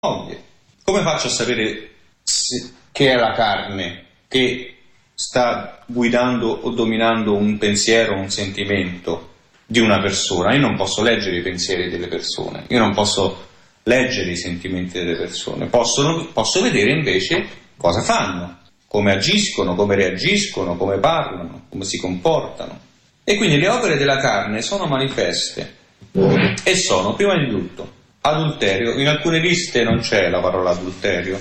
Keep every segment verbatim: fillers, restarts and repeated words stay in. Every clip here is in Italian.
moglie. Come faccio a sapere se, che è la carne che sta guidando o dominando un pensiero, un sentimento di una persona? Io non posso leggere i pensieri delle persone, io non posso leggere i sentimenti delle persone, posso, posso vedere invece cosa fanno, come agiscono, come reagiscono, come parlano, come si comportano. E quindi le opere della carne sono manifeste e sono, prima di tutto, adulterio. In alcune liste non c'è la parola adulterio,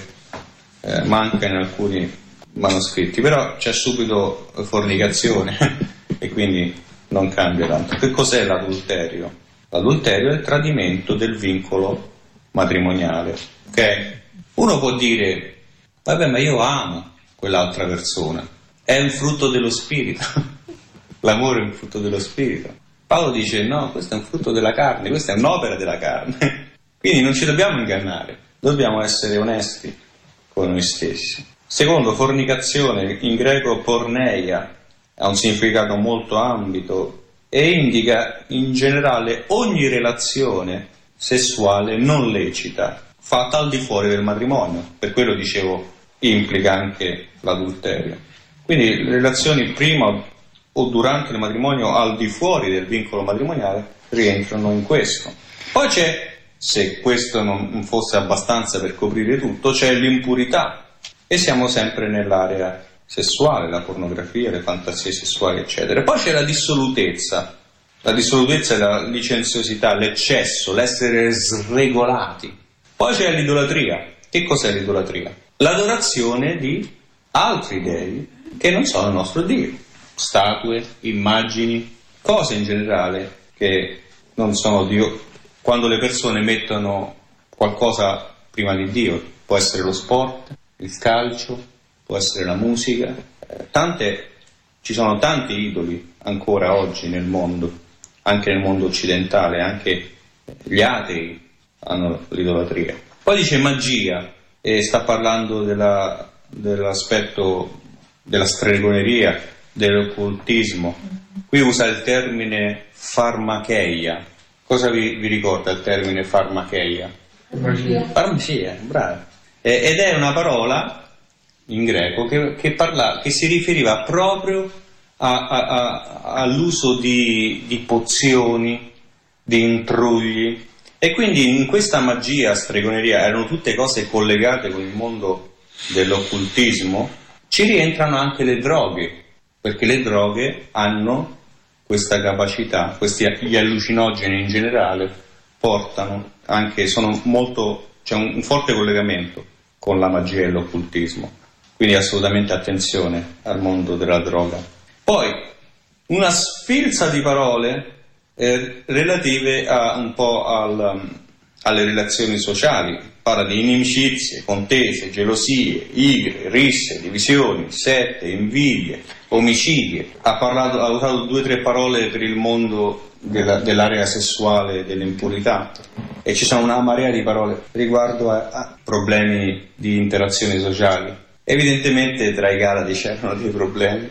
eh, manca in alcuni manoscritti, però c'è subito fornicazione e quindi non cambia tanto. Che cos'è l'adulterio? L'adulterio è il tradimento del vincolo matrimoniale, ok? Uno può dire, vabbè, ma io amo quell'altra persona, è un frutto dello spirito. L'amore è un frutto dello spirito. Paolo dice, no, questo è un frutto della carne, questa è un'opera della carne. Quindi non ci dobbiamo ingannare, dobbiamo essere onesti con noi stessi. Secondo, fornicazione, in greco porneia, ha un significato molto ambito e indica in generale ogni relazione sessuale non lecita, fatta al di fuori del matrimonio. Per quello dicevo, implica anche l'adulterio. Quindi le relazioni prima o durante il matrimonio al di fuori del vincolo matrimoniale rientrano in questo. Poi c'è, se questo non fosse abbastanza per coprire tutto, c'è l'impurità e siamo sempre nell'area sessuale, la pornografia, le fantasie sessuali, eccetera. Poi c'è la dissolutezza. La dissolutezza è la licenziosità, l'eccesso, l'essere sregolati. Poi c'è l'idolatria. Che cos'è l'idolatria? L'adorazione di altri dei che non sono il nostro Dio. Statue, immagini, cose in generale che non sono Dio. Quando le persone mettono qualcosa prima di Dio, può essere lo sport, il calcio, può essere la musica, eh, tante, ci sono tanti idoli ancora oggi nel mondo, anche nel mondo occidentale, anche gli atei hanno l'idolatria. Poi dice magia, e sta parlando della, dell'aspetto della stregoneria, dell'occultismo. Qui usa il termine farmacheia. Cosa vi, vi ricorda il termine farmacheia? Farmacia. Farmacia, bravo. Eh, ed è una parola in greco che, che, parla, che si riferiva proprio a, a, a, all'uso di, di pozioni, di intrugli. E quindi in questa magia, stregoneria, erano tutte cose collegate con il mondo dell'occultismo. Ci rientrano anche le droghe, perché le droghe hanno questa capacità, questi gli allucinogeni in generale portano anche, sono molto, c'è un, un forte collegamento con la magia e l'occultismo, quindi assolutamente attenzione al mondo della droga. Poi una sfilza di parole eh, relative a un po' al, alle relazioni sociali. Parla di inimicizie, contese, gelosie, igre, risse, divisioni, sette, invidie, omicidi. Ha parlato, ha usato due o tre parole per il mondo della, dell'area sessuale, dell'impurità, e ci sono una marea di parole riguardo a, a problemi di interazioni sociali. Evidentemente tra i Galati c'erano dei problemi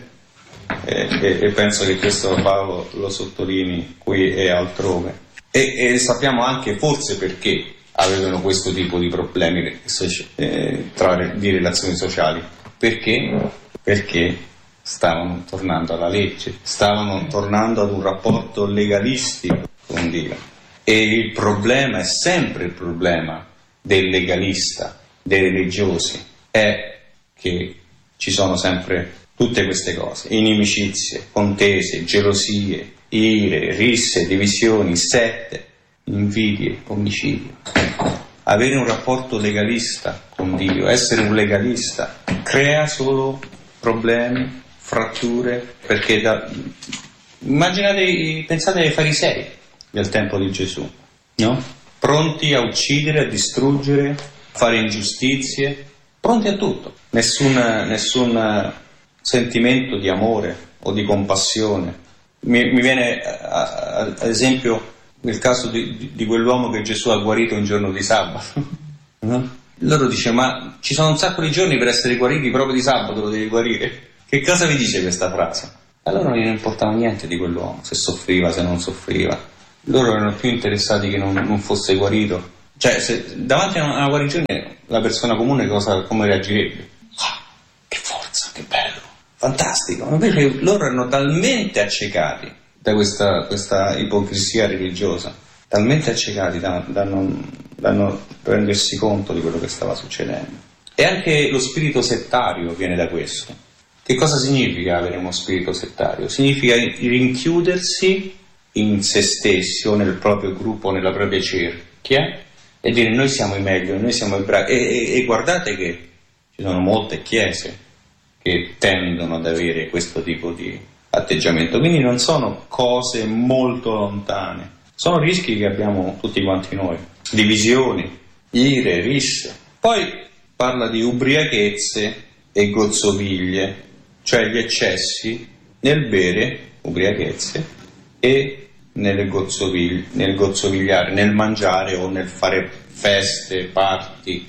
e, e, e penso che questo Paolo lo sottolinei qui e altrove. E, e sappiamo anche forse perché avevano questo tipo di problemi eh, tra, di relazioni sociali. Perché? Perché stavano tornando alla legge, stavano tornando ad un rapporto legalistico con Dio. E il problema è sempre il problema del legalista, dei religiosi, è che ci sono sempre tutte queste cose: inimicizie, contese, gelosie, ire, risse, divisioni, sette, invidie, omicidio. Avere un rapporto legalista con Dio, essere un legalista, crea solo problemi, fratture, perché da... immaginate, pensate ai farisei del tempo di Gesù, no? Pronti a uccidere, a distruggere, a fare ingiustizie, pronti a tutto, nessun, nessun sentimento di amore o di compassione. Mi, mi viene ad esempio nel caso di, di, di quell'uomo che Gesù ha guarito un giorno di sabato, no? Loro dice: ma ci sono un sacco di giorni per essere guariti, proprio di sabato lo devi guarire? Che cosa vi dice questa frase? A loro non gli importava niente di quell'uomo, se soffriva, se non soffriva. Loro erano più interessati che non, non fosse guarito Cioè, se davanti a una, a una guarigione la persona comune cosa, come reagirebbe? Ah, che forza, che bello, fantastico. Invece loro erano talmente accecati da questa, questa ipocrisia religiosa, talmente accecati da, da, non, da non rendersi conto di quello che stava succedendo. E anche lo spirito settario viene da questo. Che cosa significa avere uno spirito settario? Significa rinchiudersi in se stessi o nel proprio gruppo, nella propria cerchia, e dire noi siamo i meglio, noi siamo i bravi. E, e, e guardate che ci sono molte chiese che tendono ad avere questo tipo di atteggiamento, quindi non sono cose molto lontane, sono rischi che abbiamo tutti quanti noi, divisioni, ire, risse. Poi parla di ubriachezze e gozzoviglie, cioè gli eccessi nel bere, ubriachezze, e nelle gozzoviglie, nel gozzovigliare, nel mangiare o nel fare feste, party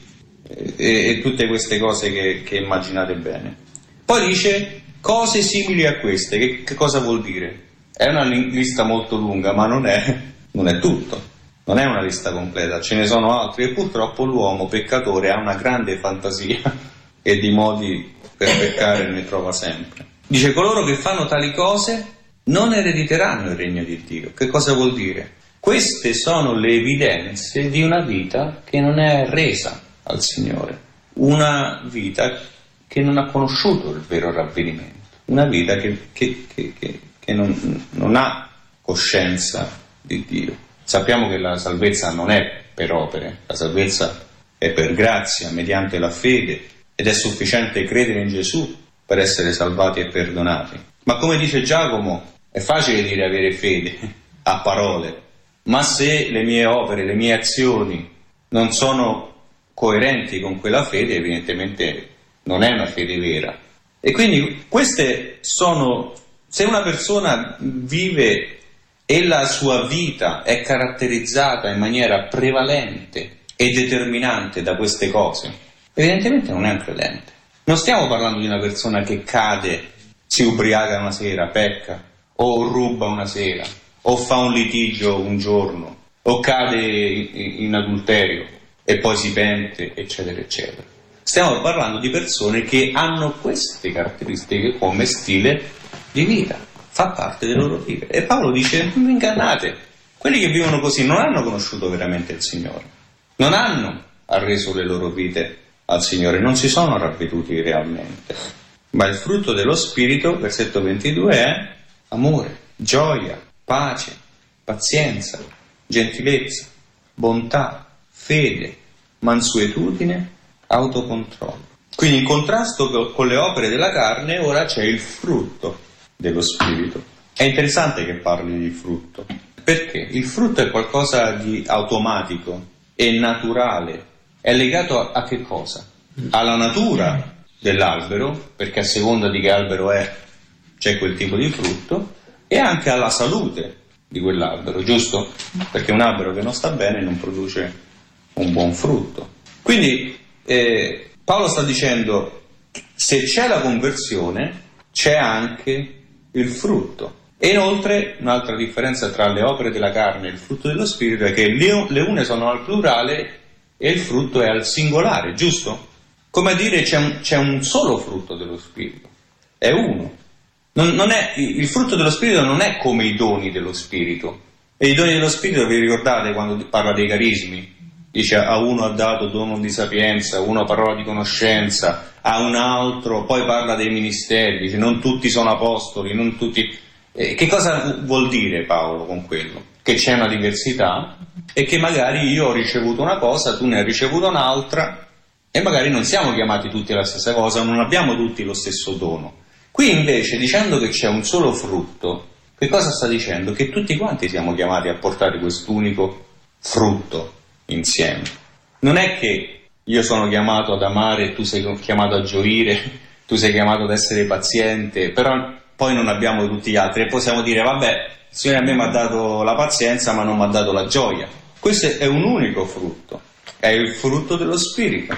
e, e tutte queste cose che, che immaginate bene. Poi dice cose simili a queste. Che, che cosa vuol dire? È una lista molto lunga, ma non è, non è tutto, non è una lista completa, ce ne sono altri, e purtroppo l'uomo peccatore ha una grande fantasia e di modi per peccare ne trova sempre. Dice coloro che fanno tali cose non erediteranno il regno di Dio. Che cosa vuol dire? Queste sono le evidenze di una vita che non è resa al Signore, una vita che non ha conosciuto il vero ravvedimento, una vita che, che, che, che, che non, non ha coscienza di Dio. Sappiamo che la salvezza non è per opere, la salvezza è per grazia, mediante la fede, ed è sufficiente credere in Gesù per essere salvati e perdonati. Ma come dice Giacomo, è facile dire avere fede a parole, ma se le mie opere, le mie azioni non sono coerenti con quella fede, evidentemente non è una fede vera. E quindi queste sono, se una persona vive e la sua vita è caratterizzata in maniera prevalente e determinante da queste cose, evidentemente non è un credente. Non stiamo parlando di una persona che cade, si ubriaca una sera, pecca, o ruba una sera, o fa un litigio un giorno, o cade in, in adulterio e poi si pente, eccetera, eccetera. Stiamo parlando di persone che hanno queste caratteristiche come stile di vita, fa parte del loro vivere. E Paolo dice, non vi ingannate, quelli che vivono così non hanno conosciuto veramente il Signore, non hanno arreso le loro vite al Signore, non si sono ravveduti realmente. Ma il frutto dello Spirito, versetto ventidue, è amore, gioia, pace, pazienza, gentilezza, bontà, fede, mansuetudine, autocontrollo. Quindi in contrasto con le opere della carne ora c'è il frutto dello Spirito. È interessante che parli di frutto, perché il frutto è qualcosa di automatico e naturale, è legato a, a che cosa? Alla natura dell'albero, perché a seconda di che albero è c'è quel tipo di frutto, e anche alla salute di quell'albero, giusto? Perché un albero che non sta bene non produce un buon frutto. Quindi eh, Paolo sta dicendo, se c'è la conversione c'è anche il frutto. E inoltre un'altra differenza tra le opere della carne e il frutto dello Spirito è che le, le une sono al plurale e il frutto è al singolare, giusto? Come a dire c'è un, c'è un solo frutto dello Spirito, è uno. Non, non è, il frutto dello Spirito non è come i doni dello Spirito. E i doni dello Spirito, vi ricordate quando parla dei carismi? Dice a uno ha dato dono di sapienza, a uno parola di conoscenza, a un altro, poi parla dei ministeri, dice non tutti sono apostoli, non tutti... Eh, che cosa vuol dire Paolo con quello? Che c'è una diversità e che magari io ho ricevuto una cosa, tu ne hai ricevuto un'altra e magari non siamo chiamati tutti alla stessa cosa, non abbiamo tutti lo stesso dono. Qui invece, dicendo che c'è un solo frutto, che cosa sta dicendo? Che tutti quanti siamo chiamati a portare quest'unico frutto insieme. Non è che io sono chiamato ad amare, tu sei chiamato a gioire, tu sei chiamato ad essere paziente, però poi non abbiamo tutti gli altri e possiamo dire vabbè, il Signore a me mi ha dato la pazienza ma non mi ha dato la gioia. Questo è un unico frutto, è il frutto dello Spirito,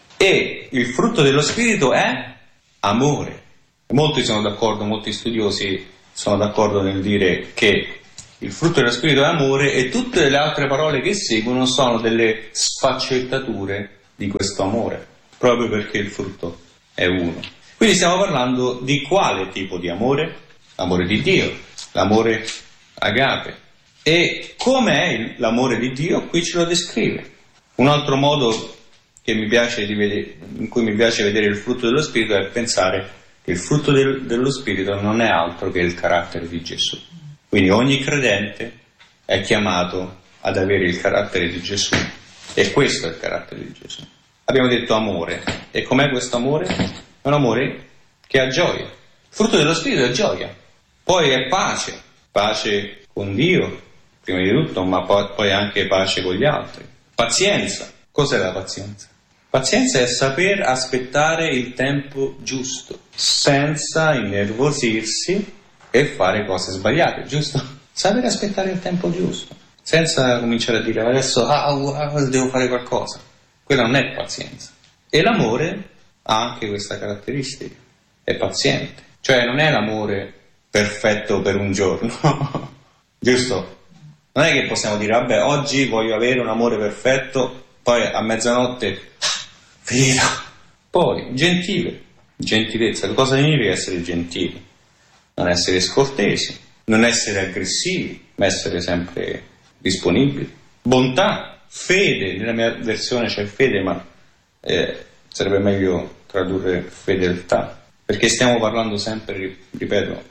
e il frutto dello Spirito è amore. Molti sono d'accordo, molti studiosi sono d'accordo nel dire che il frutto dello Spirito è amore, e tutte le altre parole che seguono sono delle sfaccettature di questo amore, proprio perché il frutto è uno. Quindi stiamo parlando di quale tipo di amore? L'amore di Dio, l'amore agape. E com'è l'amore di Dio? Qui ce lo descrive. Un altro modo che mi piace di vedere, in cui mi piace vedere il frutto dello Spirito, è pensare che il frutto del, dello Spirito non è altro che il carattere di Gesù. Quindi ogni credente è chiamato ad avere il carattere di Gesù, e questo è il carattere di Gesù. Abbiamo detto amore, e com'è questo amore? È un amore che ha gioia. Il frutto dello Spirito è gioia, poi è pace, pace con Dio, prima di tutto, ma poi anche pace con gli altri. Pazienza. Cos'è la pazienza? Pazienza è saper aspettare il tempo giusto, senza innervosirsi e fare cose sbagliate, giusto? Sapere aspettare il tempo giusto, senza cominciare a dire adesso ah, ah, devo fare qualcosa. Quella non è pazienza. E l'amore ha anche questa caratteristica, è paziente. Cioè non è l'amore perfetto per un giorno, giusto? Non è che possiamo dire vabbè, oggi voglio avere un amore perfetto, poi a mezzanotte finito. Poi gentile, gentilezza. Cosa significa essere gentili? Non essere scortesi, non essere aggressivi, ma essere sempre disponibili. Bontà, fede. Nella mia versione c'è fede, ma eh, sarebbe meglio tradurre fedeltà, perché stiamo parlando sempre, ripeto,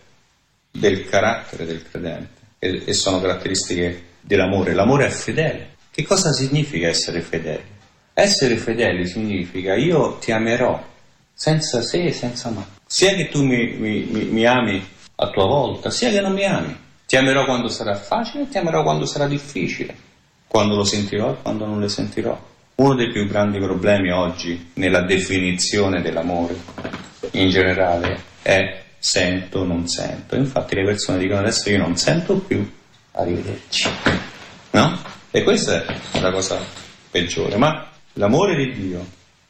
del carattere del credente, e, e sono caratteristiche dell'amore. L'amore è fedele. Che cosa significa essere fedeli? Essere fedeli significa io ti amerò senza se e senza ma. Sia che tu mi, mi, mi, mi ami a tua volta, sia che non mi ami. Ti amerò quando sarà facile e ti amerò quando sarà difficile, quando lo sentirò e quando non lo sentirò. Uno dei più grandi problemi oggi nella definizione dell'amore in generale è sento, non sento. Infatti le persone dicono adesso io non sento più, arrivederci, no? E questa è la cosa peggiore. Ma l'amore di Dio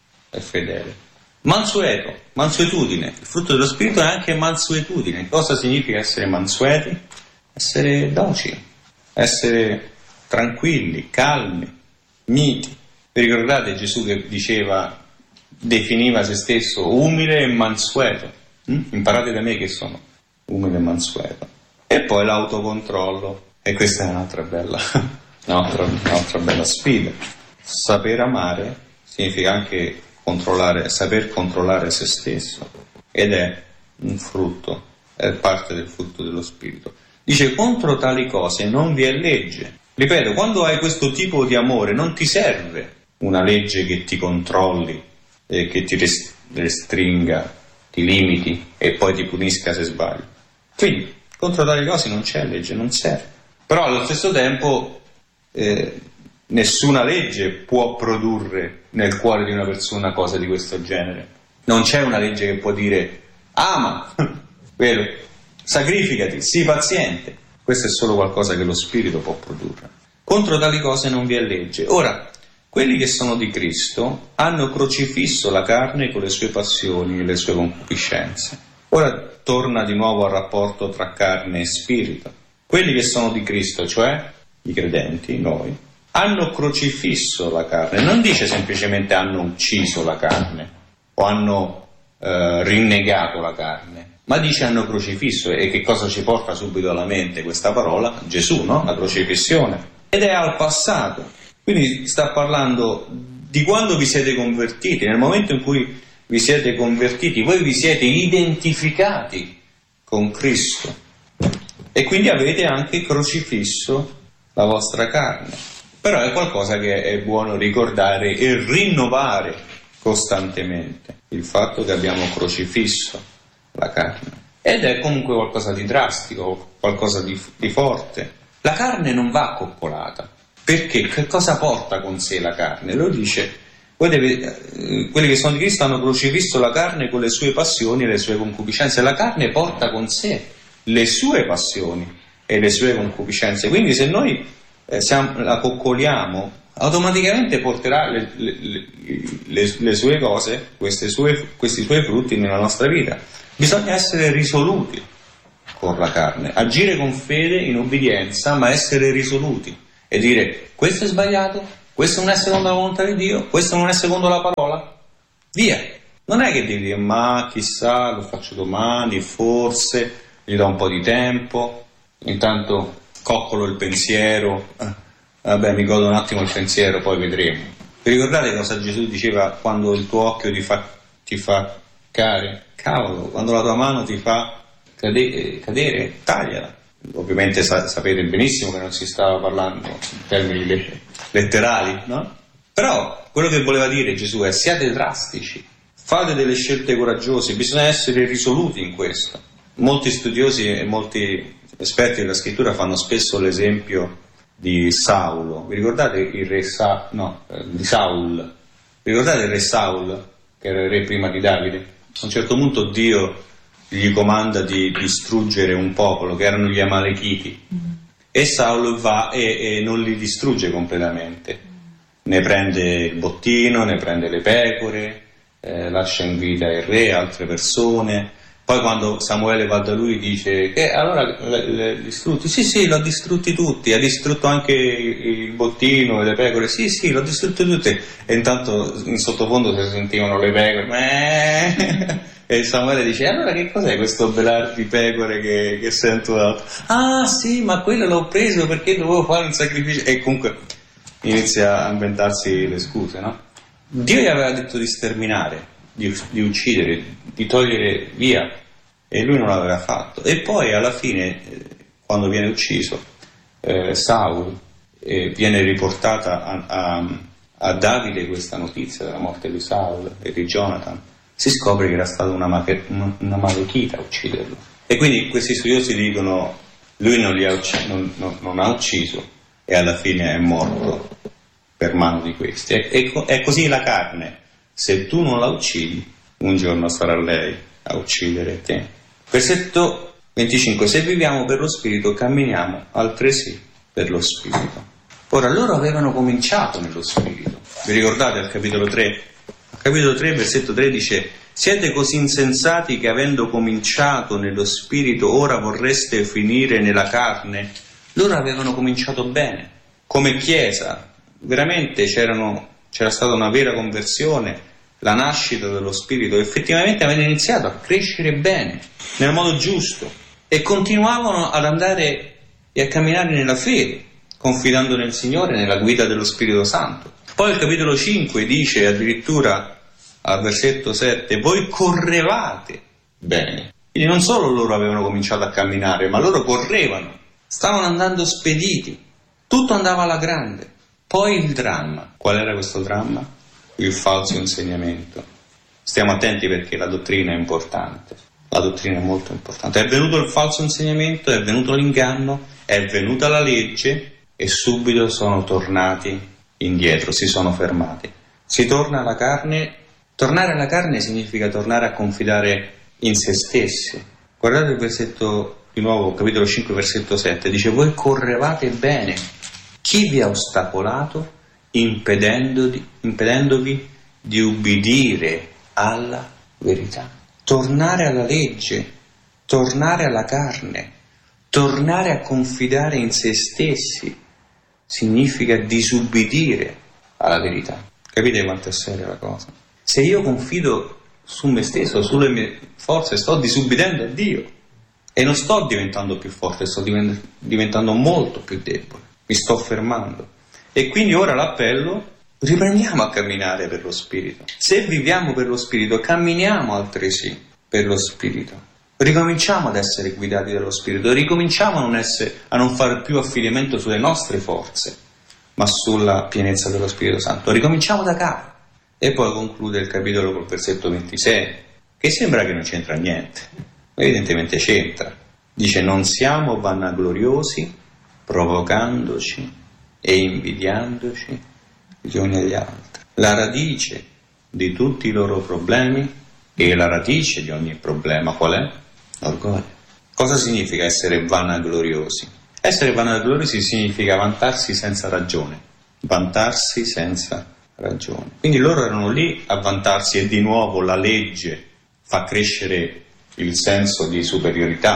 è fedele. Mansueto, mansuetudine. Il frutto dello Spirito è anche mansuetudine. Cosa significa essere mansueti? Essere docili, essere tranquilli, calmi, miti. Vi ricordate Gesù che diceva, definiva se stesso umile e mansueto? Mm? Imparate da me che sono umile e mansueto. E poi l'autocontrollo. E questa è un'altra bella, un'altra, un'altra bella sfida. Saper amare significa anche controllare, saper controllare se stesso, ed è un frutto, è parte del frutto dello Spirito. Dice contro tali cose non vi è legge. Ripeto, quando hai questo tipo di amore non ti serve una legge che ti controlli, eh, che ti restringa, ti limiti e poi ti punisca se sbagli. Quindi contro tali cose non c'è legge, non serve. Però allo stesso tempo eh, nessuna legge può produrre nel cuore di una persona cose di questo genere. Non c'è una legge che può dire ama, vero? Sacrificati, sii paziente. Questo è solo qualcosa che lo Spirito può produrre. Contro tali cose non vi è legge. Ora, quelli che sono di Cristo hanno crocifisso la carne con le sue passioni e le sue concupiscenze. Ora torna di nuovo al rapporto tra carne e spirito. Quelli che sono di Cristo, cioè i credenti, noi, hanno crocifisso la carne. Non dice semplicemente hanno ucciso la carne o hanno eh, rinnegato la carne, ma dice hanno crocifisso. E che cosa ci porta subito alla mente questa parola? Gesù, no? La crocifissione. Ed è al passato. Quindi sta parlando di quando vi siete convertiti. Nel momento in cui vi siete convertiti, voi vi siete identificati con Cristo e quindi avete anche crocifisso la vostra carne. Però è qualcosa che è buono ricordare e rinnovare costantemente, il fatto che abbiamo crocifisso la carne. Ed è comunque qualcosa di drastico, qualcosa di, di forte. La carne non va coccolata. Perché? Che cosa porta con sé la carne? Lo dice, voi deve, eh, quelli che sono di Cristo hanno crocifisso la carne con le sue passioni e le sue concupiscenze. La carne porta con sé le sue passioni e le sue concupiscenze. Quindi se noi eh, siamo, la coccoliamo, automaticamente porterà le, le, le, le sue cose, queste sue, questi suoi frutti nella nostra vita. Bisogna essere risoluti con la carne, agire con fede in obbedienza, ma essere risoluti e dire questo è sbagliato, questo non è secondo la volontà di Dio, questo non è secondo la parola, via. Non è che devi dire ma chissà, lo faccio domani, forse, gli do un po' di tempo, intanto coccolo il pensiero, eh, vabbè mi godo un attimo il pensiero, poi vedremo. Vi ricordate cosa Gesù diceva quando il tuo occhio ti fa, ti fa care? Cavolo, quando la tua mano ti fa cade, cadere, tagliala. Ovviamente sa, sapete benissimo che non si stava parlando in termini le, letterali, no? Però quello che voleva dire Gesù è siate drastici, fate delle scelte coraggiose, bisogna essere risoluti in questo. Molti studiosi e molti esperti della scrittura fanno spesso l'esempio di Saulo. Vi ricordate il re Sa- no, eh, di Saul? Vi ricordate il re Saul, che era il re prima di Davide? A un certo punto Dio gli comanda di distruggere un popolo che erano gli Amalechiti, mm-hmm. e Saul va e, e non li distrugge completamente, ne prende il bottino, ne prende le pecore, eh, lascia in vita il re, altre persone. Poi quando Samuele va da lui dice che allora li distrutti? Sì, sì, l'ho distrutti tutti, ha distrutto anche il bottino e le pecore, sì, sì, l'ho distrutti tutti. E intanto in sottofondo si sentivano le pecore, Meh! E Samuele dice allora che cos'è questo belar di pecore che, che sento da... Ah sì, ma quello l'ho preso perché dovevo fare un sacrificio. E comunque inizia a inventarsi le scuse, no? Dio gli aveva detto di sterminare, Di, di uccidere, di togliere via, e lui non l'aveva fatto. E poi alla fine, eh, quando viene ucciso, eh, Saul, eh, viene riportata a, a, a Davide questa notizia della morte di Saul e di Jonathan, si scopre che era stata una, mache, una, una malechita a ucciderlo. E quindi questi studiosi dicono lui non, li ha ucc- non, non, non ha ucciso e alla fine è morto per mano di questi. E, e, è così la carne. Se tu non la uccidi, un giorno sarà lei a uccidere te. Versetto venticinque. Se viviamo per lo Spirito, camminiamo altresì per lo Spirito. Ora, loro avevano cominciato nello Spirito. Vi ricordate al capitolo tre? Al capitolo tre, versetto tre dice: siete così insensati che avendo cominciato nello Spirito, ora vorreste finire nella carne? Loro avevano cominciato bene. Come Chiesa, veramente c'erano, c'era stata una vera conversione, la nascita dello Spirito, effettivamente avevano iniziato a crescere bene, nel modo giusto, e continuavano ad andare e a camminare nella fede, confidando nel Signore, nella guida dello Spirito Santo. Poi il capitolo cinque dice addirittura al versetto sette: voi correvate bene. Quindi non solo loro avevano cominciato a camminare, ma loro correvano, stavano andando spediti, tutto andava alla grande. Poi il dramma. Qual era questo dramma? Il falso insegnamento. Stiamo attenti perché la dottrina è importante, la dottrina è molto importante. È venuto il falso insegnamento, è venuto l'inganno, è venuta la legge e subito sono tornati indietro, si sono fermati. Si torna alla carne. Tornare alla carne significa tornare a confidare in se stessi. Guardate il versetto di nuovo, capitolo cinque, versetto sette, dice: voi correvate bene. Chi vi ha ostacolato? Impedendovi, impedendovi di ubbidire alla verità. Tornare alla legge, tornare alla carne, tornare a confidare in se stessi significa disubbidire alla verità. Capite quanto è seria la cosa? Se io confido su me stesso, sulle mie forze, sto disubbidendo a Dio e non sto diventando più forte, sto diventando molto più debole, mi sto fermando. E quindi ora l'appello: riprendiamo a camminare per lo Spirito. Se viviamo per lo Spirito, camminiamo altresì per lo Spirito. Ricominciamo ad essere guidati dallo Spirito, ricominciamo a non, essere, a non fare più affidamento sulle nostre forze, ma sulla pienezza dello Spirito Santo. Ricominciamo da capo. E poi conclude il capitolo col versetto ventisei, che sembra che non c'entra niente, ma evidentemente c'entra. Dice: non siamo vanagloriosi, provocandoci e invidiandoci gli uni agli altri. La radice di tutti i loro problemi e la radice di ogni problema qual è? L'orgoglio. Cosa significa essere vanagloriosi? Essere vanagloriosi significa vantarsi senza ragione, vantarsi senza ragione. Quindi loro erano lì a vantarsi, e di nuovo la legge fa crescere il senso di superiorità,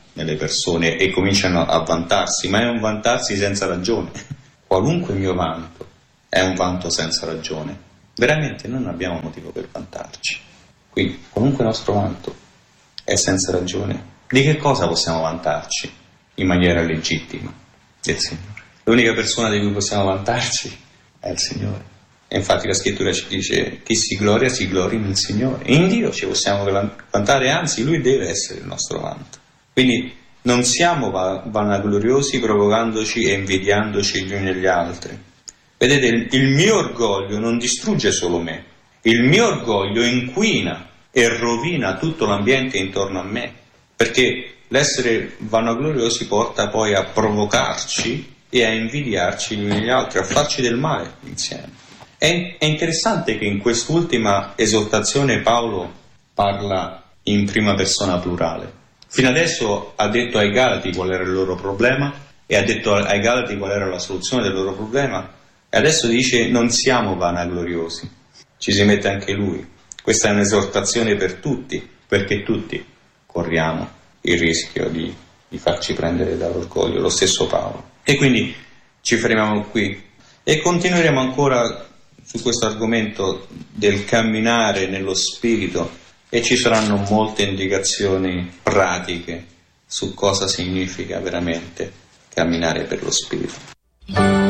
nelle persone e cominciano a vantarsi, ma è un vantarsi senza ragione. Qualunque mio vanto è un vanto senza ragione. Veramente non abbiamo motivo per vantarci. Quindi qualunque nostro vanto è senza ragione. Di che cosa possiamo vantarci in maniera legittima? Del Signore. L'unica persona di cui possiamo vantarci è il Signore. E infatti la scrittura ci dice: chi si gloria si gloria nel Signore. In Dio ci possiamo vantare, anzi Lui deve essere il nostro vanto. Quindi non siamo vanagloriosi provocandoci e invidiandoci gli uni agli altri. Vedete, il, il mio orgoglio non distrugge solo me, il mio orgoglio inquina e rovina tutto l'ambiente intorno a me, perché l'essere vanagloriosi porta poi a provocarci e a invidiarci gli uni agli altri, a farci del male insieme. È, è interessante che in quest'ultima esortazione Paolo parla in prima persona plurale. Fino adesso ha detto ai Galati qual era il loro problema e ha detto ai Galati qual era la soluzione del loro problema, e adesso dice: non siamo vanagloriosi. Ci si mette anche lui. Questa è un'esortazione per tutti, perché tutti corriamo il rischio di, di farci prendere dall'orgoglio, lo stesso Paolo. E quindi ci fermiamo qui e continueremo ancora su questo argomento del camminare nello Spirito, e ci saranno molte indicazioni pratiche su cosa significa veramente camminare per lo Spirito.